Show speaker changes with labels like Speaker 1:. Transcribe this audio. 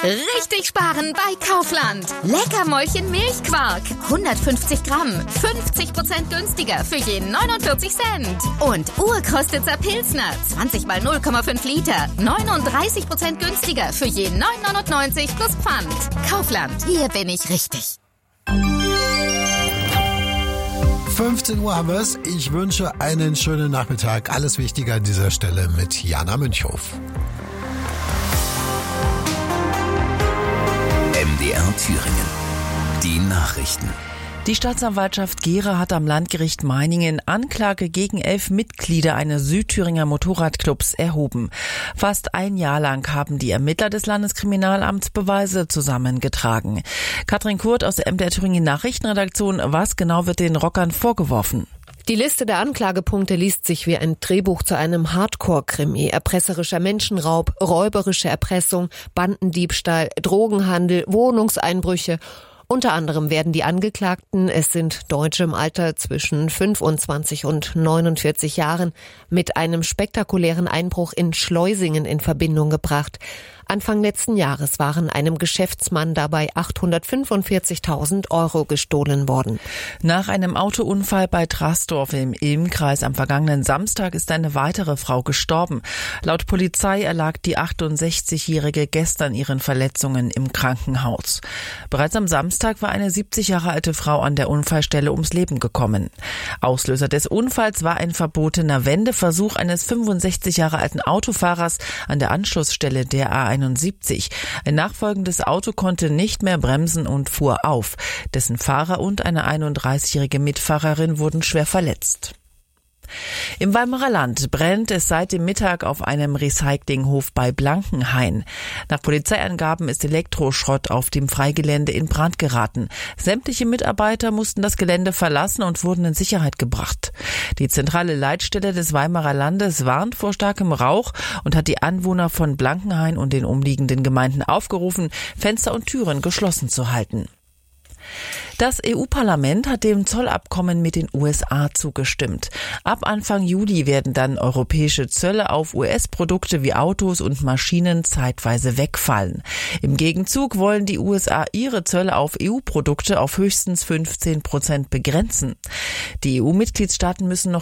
Speaker 1: Richtig sparen bei Kaufland. Leckermäulchen Milchquark. 150 Gramm. 50% günstiger für je 49 Cent. Und Urkostitzer Pilsner. 20 mal 0,5 Liter. 39% günstiger für je 9,99 plus Pfand. Kaufland. Hier bin ich richtig.
Speaker 2: 15 Uhr haben wir es. Ich wünsche einen schönen Nachmittag. Alles Wichtige an dieser Stelle mit Jana Münchhof.
Speaker 3: MDR Thüringen. Die Nachrichten.
Speaker 4: Die Staatsanwaltschaft Gera hat am Landgericht Meiningen Anklage gegen 11 Mitglieder eines Südthüringer Motorradclubs erhoben. Fast ein Jahr lang haben die Ermittler des Landeskriminalamts Beweise zusammengetragen. Katrin Kurt aus der MDR Thüringen Nachrichtenredaktion. Was genau wird den Rockern vorgeworfen?
Speaker 5: Die Liste der Anklagepunkte liest sich wie ein Drehbuch zu einem Hardcore-Krimi. Erpresserischer Menschenraub, räuberische Erpressung, Bandendiebstahl, Drogenhandel, Wohnungseinbrüche. Unter anderem werden die Angeklagten, es sind Deutsche im Alter zwischen 25 und 49 Jahren, mit einem spektakulären Einbruch in Schleusingen in Verbindung gebracht. Anfang letzten Jahres waren einem Geschäftsmann dabei 845.000 € gestohlen worden.
Speaker 4: Nach einem Autounfall bei Trastorf im Ilmkreis am vergangenen Samstag ist eine weitere Frau gestorben. Laut Polizei erlag die 68-Jährige gestern ihren Verletzungen im Krankenhaus. Bereits am Samstag war eine 70 Jahre alte Frau an der Unfallstelle ums Leben gekommen. Auslöser des Unfalls war ein verbotener Wendeversuch eines 65 Jahre alten Autofahrers an der Anschlussstelle der A71. Ein nachfolgendes Auto konnte nicht mehr bremsen und fuhr auf. Dessen Fahrer und eine 31-jährige Mitfahrerin wurden schwer verletzt. Im Weimarer Land brennt es seit dem Mittag auf einem Recyclinghof bei Blankenhain. Nach Polizeiangaben ist Elektroschrott auf dem Freigelände in Brand geraten. Sämtliche Mitarbeiter mussten das Gelände verlassen und wurden in Sicherheit gebracht. Die zentrale Leitstelle des Weimarer Landes warnt vor starkem Rauch und hat die Anwohner von Blankenhain und den umliegenden Gemeinden aufgerufen, Fenster und Türen geschlossen zu halten. Das EU-Parlament hat dem Zollabkommen mit den USA zugestimmt. Ab Anfang Juli werden dann europäische Zölle auf US-Produkte wie Autos und Maschinen zeitweise wegfallen. Im Gegenzug wollen die USA ihre Zölle auf EU-Produkte auf höchstens 15% begrenzen. Die EU-Mitgliedstaaten müssen noch